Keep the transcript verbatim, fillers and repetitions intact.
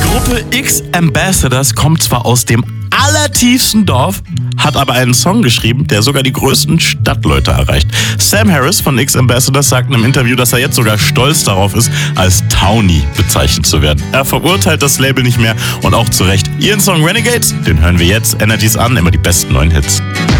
Gruppe X Ambassadors kommt zwar aus dem allertiefsten Dorf, hat aber einen Song geschrieben, der sogar die größten Stadtleute erreicht. Sam Harris von X Ambassadors sagt in einem Interview, dass er jetzt sogar stolz darauf ist, als Townie bezeichnet zu werden. Er verurteilt das Label nicht mehr und auch zu Recht. Ihren Song Renegades, den hören wir jetzt. Energies an, immer die besten neuen Hits.